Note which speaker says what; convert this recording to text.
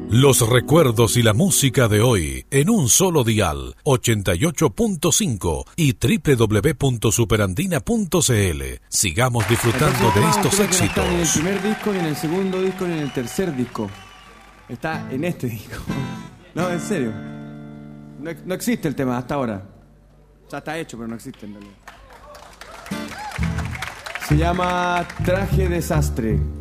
Speaker 1: Los recuerdos y la música de hoy en un solo dial, 88.5 y www.superandina.cl. Sigamos disfrutando de estos éxitos.
Speaker 2: Está en el primer disco, ni en el segundo disco, ni en el tercer disco. Está en este disco. No, en serio. No existe el tema hasta ahora. Ya está hecho, pero no existe en realidad. Se llama Traje Desastre.